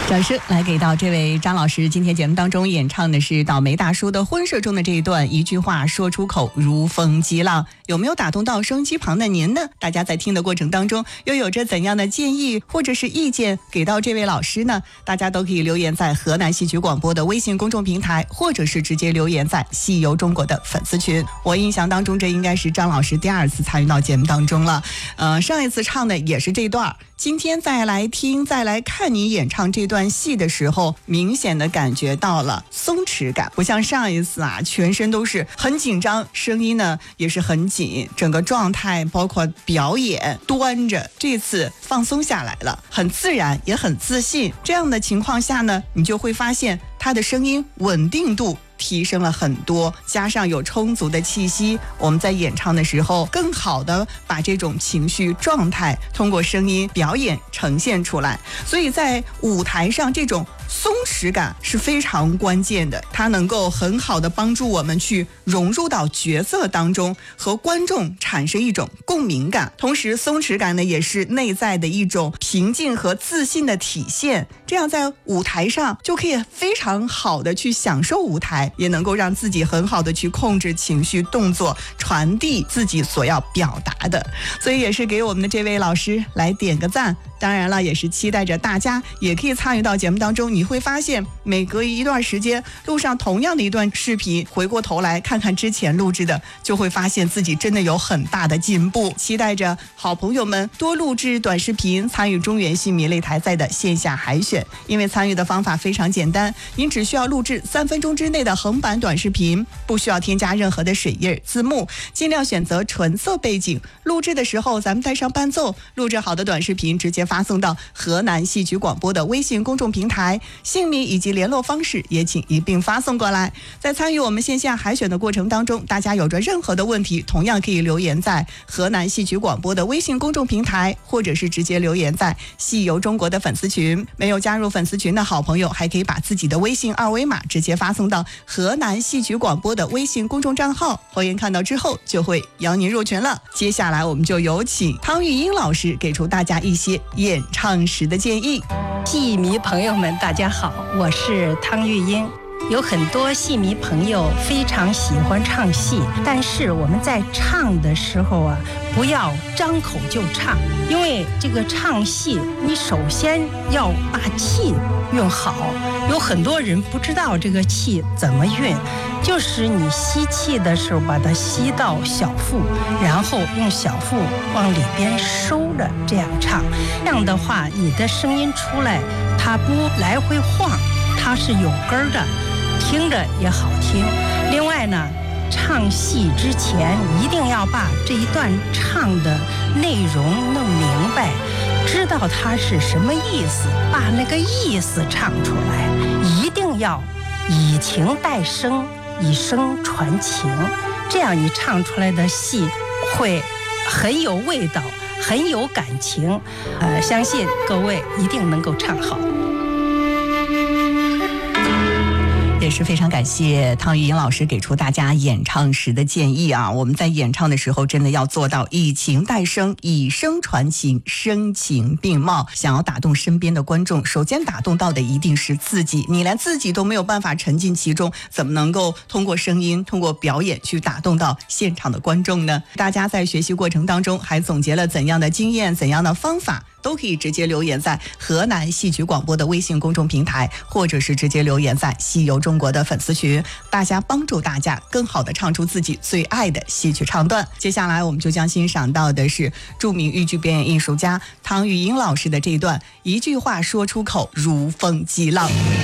掌声来给到这位张老师。今天节目当中演唱的是倒霉大叔的婚摄中的这一段，一句话说出口如风激浪，有没有打动到收音机旁的您呢？大家在听的过程当中又有着怎样的建议或者是意见给到这位老师呢？大家都可以留言在河南戏曲广播的微信公众平台，或者是直接留言在戏游中国的粉丝群。我印象当中这应该是张老师第2次参与到节目当中了，上一次唱的也是这段，今天再来听再来看你演唱这段戏的时候，明显的感觉到了松弛感，不像上一次全身都是很紧张，声音呢也是很紧，整个状态包括表演端着，这次放松下来了，很自然也很自信。这样的情况下呢，你就会发现他的声音稳定度提升了很多，加上有充足的气息，我们在演唱的时候更好的把这种情绪状态通过声音表演呈现出来。所以在舞台上这种松弛感是非常关键的，它能够很好的帮助我们去融入到角色当中，和观众产生一种共鸣感。同时松弛感呢也是内在的一种平静和自信的体现，这样在舞台上就可以非常好的去享受舞台，也能够让自己很好的去控制情绪动作，传递自己所要表达的。所以也是给我们的这位老师来点个赞。当然了，也是期待着大家也可以参与到节目当中。你会发现每隔一段时间录上同样的一段视频，回过头来看看之前录制的，就会发现自己真的有很大的进步。期待着好朋友们多录制短视频，参与中原戏迷擂台赛的线下海选。因为参与的方法非常简单，您只需要录制3分钟之内的横版短视频，不需要添加任何的水印字幕，尽量选择纯色背景。录制的时候咱们带上伴奏，录制好的短视频直接发送到河南戏曲广播的微信公众平台，姓名以及联络方式也请一并发送过来。在参与我们线下海选的过程当中，大家有着任何的问题，同样可以留言在河南戏曲广播的微信公众平台，或者是直接留言在戏游中国的粉丝群。没有加入粉丝群的好朋友，还可以把自己的微信二维码直接发送到河南戏曲广播的微信公众账号，会员看到之后就会邀您入群了。接下来我们就有请汤玉英老师给出大家一些演唱时的建议。 戏迷朋友们大家好，我是汤玉英。有很多戏迷朋友非常喜欢唱戏，但是我们在唱的时候不要张口就唱，因为这个唱戏你首先要把气运好。有很多人不知道这个气怎么运，就是你吸气的时候把它吸到小腹，然后用小腹往里边收着，这样唱。这样的话你的声音出来它不来回晃，它是有根的，听着也好听。另外呢，唱戏之前一定要把这一段唱的内容弄明白，知道它是什么意思，把那个意思唱出来。一定要以情带声，以声传情，这样你唱出来的戏会很有味道，很有感情。相信各位一定能够唱好。 也是非常感谢汤玉英老师给出大家演唱时的建议我们在演唱的时候真的要做到以情带声，以声传情，声情并茂。想要打动身边的观众，首先打动到的一定是自己，你连自己都没有办法沉浸其中，怎么能够通过声音通过表演去打动到现场的观众呢？大家在学习过程当中还总结了怎样的经验，怎样的方法，都可以直接留言在河南戏曲广播的微信公众平台，或者是直接留言在戏游中国的粉丝群，大家帮助大家更好的唱出自己最爱的戏曲唱段。接下来我们就将欣赏到的是著名豫剧表演艺术家汤玉英老师的这一段，一句话说出口如风激浪。